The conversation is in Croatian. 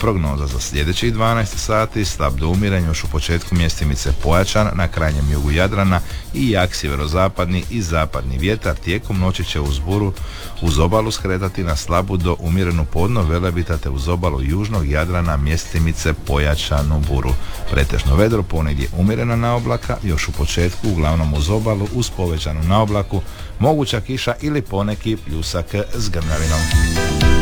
Prognoza za sljedećih 12 sati: slab do umiren još u početku mjestimice pojačan na krajnjem jugu Jadrana i jak sjeverozapadni i zapadni vjetar. Tijekom noći će uz obalu skretati na slabu do umjerenu podno Velebita te uz obalu južnog Jadrana mjestimice pojačanu buru. Pretežno vedro, ponegdje umjerena naoblaka, još u početku uglavnom uz obalu uz povećanu naoblaku, moguća kiša ili poneki pljusak s grmljavinom.